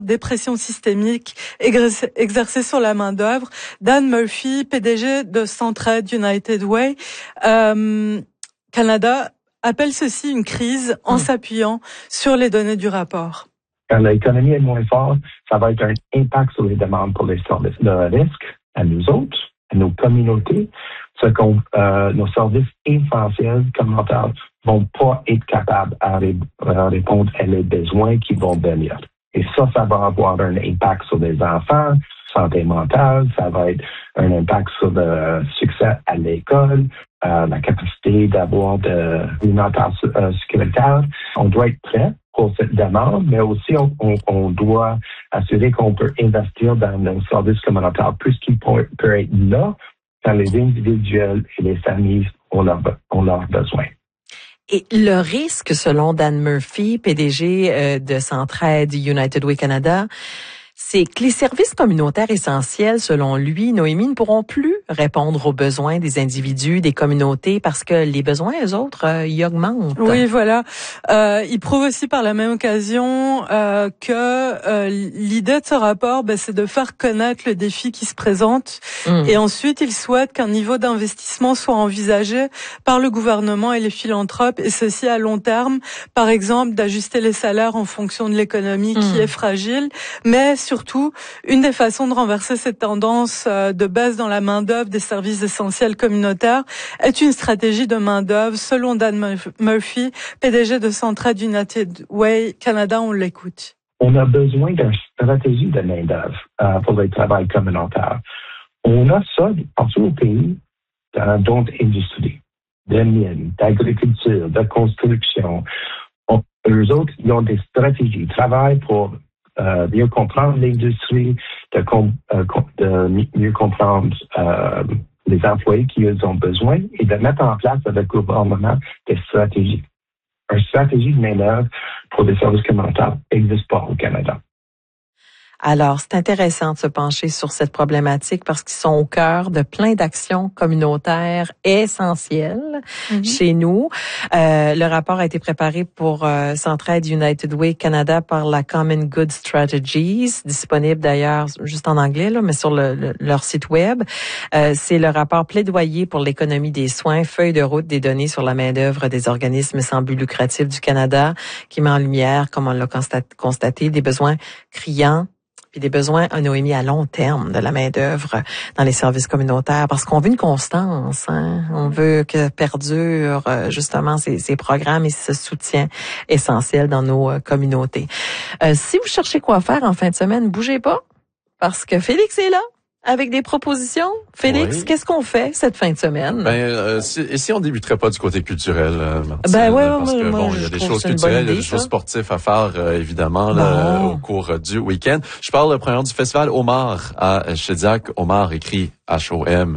des pressions systémiques exercées sur la main-d'œuvre. Dan Murphy, PDG de Centraide United Way Canada, appelle ceci une crise en s'appuyant sur les données du rapport. Quand l'économie est moins forte, ça va être un impact sur les demandes pour les services. Le risque à nous autres, à nos communautés, c'est que nos services essentiels communautaires vont pas être capables à répondre à les besoins qui vont venir. Et ça va avoir un impact sur les enfants, santé mentale, ça va être un impact sur le succès à l'école, la capacité d'avoir de l'alimentation sécuritaire. On doit être prêt pour cette demande, mais aussi on doit assurer qu'on peut investir dans nos services communautaires plus qu'ils peuvent être là quand les individuels et les familles ont leurs besoins. Et le risque, selon Dan Murphy, PDG de Centraide United Way Canada, c'est que les services communautaires essentiels, selon lui, Noémie, ne pourront plus répondre aux besoins des individus, des communautés, parce que les besoins, eux autres, ils augmentent. Oui, voilà. Il prouve aussi par la même occasion que l'idée de ce rapport, c'est de faire connaître le défi qui se présente. Et ensuite, il souhaite qu'un niveau d'investissement soit envisagé par le gouvernement et les philanthropes, et ceci à long terme. Par exemple, d'ajuster les salaires en fonction de l'économie qui est fragile, mais surtout, une des façons de renverser cette tendance de baisse dans la main-d'œuvre des services essentiels communautaires est une stratégie de main-d'œuvre. Selon Dan Murphy, PDG de Centraide United Way Canada, on l'écoute. On a besoin d'une stratégie de main-d'œuvre pour le travail communautaire. On a ça partout au pays dans d'autres industries, de mines, d'agriculture, de construction. Eux autres, ils ont des stratégies, ils travaillent pour mieux comprendre l'industrie, de mieux comprendre les employés qui ont besoin et de mettre en place avec le gouvernement des stratégies. Une stratégie de main-d'œuvre pour les services communautaires n'existe pas au Canada. Alors, c'est intéressant de se pencher sur cette problématique parce qu'ils sont au cœur de plein d'actions communautaires essentielles chez nous. Le rapport a été préparé pour Centraide United Way Canada par la Common Good Strategies, disponible d'ailleurs juste en anglais, là, mais sur leur site web. C'est le rapport Plaidoyer pour l'économie des soins, feuille de route des données sur la main-d'œuvre des organismes sans but lucratif du Canada, qui met en lumière, comme on l'a constaté, des besoins criants puis des besoins, Noémie, à long terme de la main-d'œuvre dans les services communautaires, parce qu'on veut une constance, hein? On veut que perdurent justement ces programmes et ce soutien essentiel dans nos communautés. Si vous cherchez quoi faire en fin de semaine, bougez pas, parce que Félix est là avec des propositions. Félix, qu'est-ce qu'on fait cette fin de semaine? Si on débuterait pas du côté culturel, Martine, parce que il y a des choses culturelles, il y a des choses sportives à faire, évidemment, là, au cours du week-end. Je parle premièrement du festival Homard à Shediac. Homard écrit H-O-M.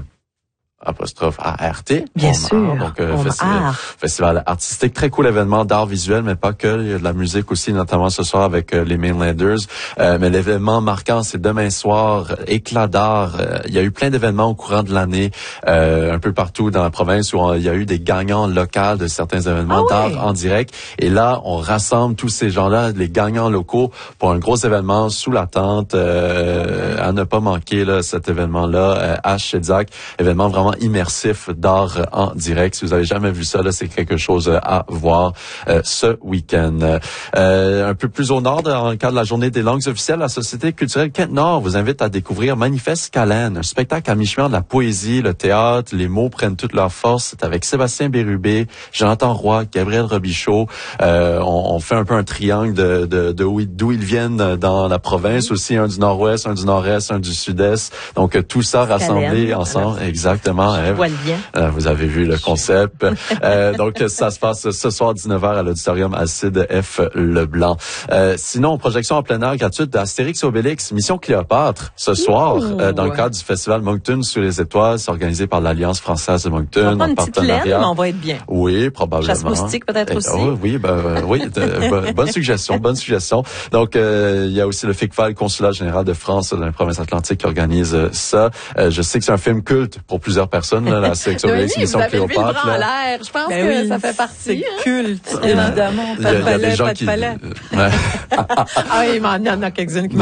''A-R-T. Bien sûr. Donc, festival artistique, très cool événement d'art visuel, mais pas que. Il y a de la musique aussi, notamment ce soir avec les Mainlanders. Mais l'événement marquant, c'est demain soir, éclat d'art. Il y a eu plein d'événements au courant de l'année, un peu partout dans la province où il y a eu des gagnants locaux de certains événements d'art en direct. Et là, on rassemble tous ces gens-là, les gagnants locaux, pour un gros événement sous la tente, à ne pas manquer, là, cet événement-là, à Shediac. Événement vraiment immersif d'art en direct. Si vous avez jamais vu ça, là, c'est quelque chose à voir ce week-end. Un peu plus au nord, dans le cadre de la Journée des langues officielles, la Société culturelle Kent-Nord vous invite à découvrir Manifeste Calène, un spectacle à mi-chemin de la poésie, le théâtre, les mots prennent toute leur force. C'est avec Sébastien Bérubé, Jonathan Roy, Gabriel Robichaud. On fait un peu un triangle d'où ils viennent dans la province, aussi un du nord-ouest, un du nord-est, un du sud-est. Donc tout ça rassemblé ensemble. Exactement. Vous avez vu le concept. Donc, ça se passe ce soir 19h à l'auditorium Alcide F. Leblanc. Sinon, projection en plein air gratuite d'Astérix et Obélix, Mission Cléopâtre, ce soir, dans le cadre du festival Moncton sous les étoiles. C'est organisé par l'Alliance française de Moncton. En partenariat. Mais on va être bien. Oui, probablement. Chasse moustique peut-être aussi. Oui, bonne suggestion, bonne suggestion. Donc, il y a aussi le FICFAL, Consulat général de France dans la province atlantique qui organise ça. Je sais que c'est un film culte pour plusieurs personnes, là, la sélection de Mission Cléopâtre. En l'air. Je pense que ça fait partie. C'est culte, évidemment. Il y a des gens pas de palais. qui... Ah, il y en a quelques-unes qui